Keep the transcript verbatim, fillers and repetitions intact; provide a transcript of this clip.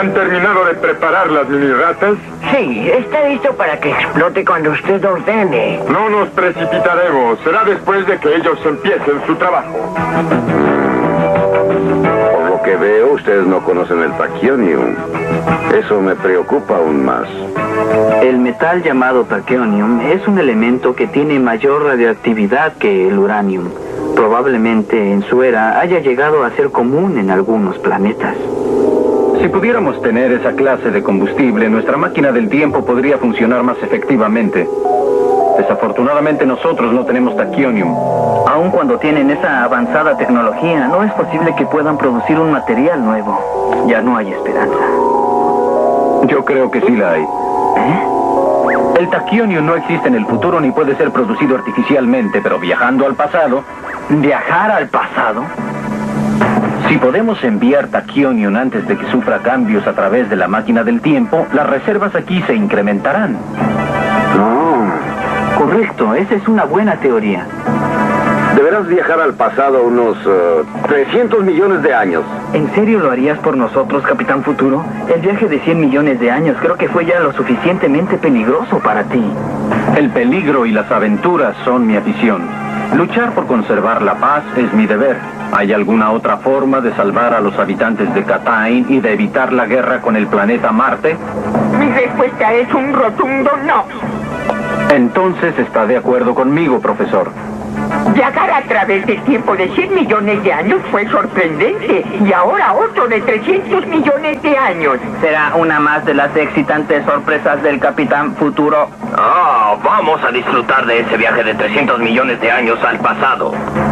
¿Han terminado de preparar las mini ratas? Sí, está listo para que explote cuando usted ordene. No nos precipitaremos. Será después de que ellos empiecen su trabajo. Por lo que veo, ustedes no conocen el taquionium. Eso me preocupa aún más. El metal llamado taquionium es un elemento que tiene mayor radioactividad que el uranium. Probablemente en su era haya llegado a ser común en algunos planetas. Si pudiéramos tener esa clase de combustible, nuestra máquina del tiempo podría funcionar más efectivamente. Desafortunadamente nosotros no tenemos taquionium. Aun cuando tienen esa avanzada tecnología, no es posible que puedan producir un material nuevo. Ya no hay esperanza. Yo creo que sí la hay. ¿Eh? El taquionium no existe en el futuro ni puede ser producido artificialmente, pero viajando al pasado... ¿Viajar al pasado? Si podemos enviar taquionium antes de que sufra cambios a través de la máquina del tiempo, las reservas aquí se incrementarán. No, correcto, esa es una buena teoría. Deberás viajar al pasado unos uh, trescientos millones de años. ¿En serio lo harías por nosotros, Capitán Futuro? El viaje de cien millones de años creo que fue ya lo suficientemente peligroso para ti. El peligro y las aventuras son mi afición. Luchar por conservar la paz es mi deber. ¿Hay alguna otra forma de salvar a los habitantes de Katain y de evitar la guerra con el planeta Marte? Mi respuesta es un rotundo no. Entonces está de acuerdo conmigo, profesor. Viajar a través del tiempo de cien millones de años fue sorprendente. Y ahora otro de trescientos millones de años. ¿Será una más de las excitantes sorpresas del Capitán Futuro? Ah, vamos a disfrutar de ese viaje de trescientos millones de años al pasado.